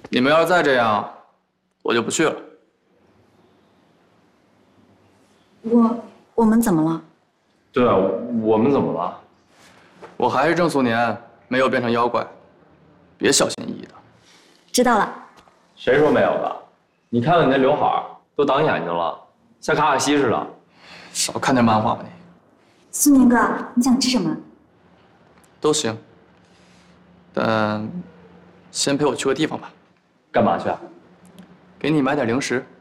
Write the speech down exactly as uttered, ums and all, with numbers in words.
你们要是再这样，我就不去了。 我我们怎么了？ 对啊，我们怎么了？ 我还是郑素年，没有变成妖怪，别小心翼翼的。 知道了。 谁说没有的？你看看你那刘海都挡眼睛了，像卡卡西似的。 少看点漫画吧你。 苏宁哥，你想吃什么？ 都行，但先陪我去个地方吧。 干嘛去啊？ 给你买点零食。